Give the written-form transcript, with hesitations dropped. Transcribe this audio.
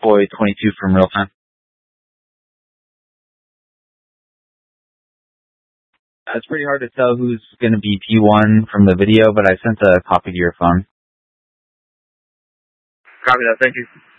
Boy 22 from Real Time. It's pretty hard to tell who's going to be P1 from the video, but I sent a copy to your phone. Copy that. Thank you.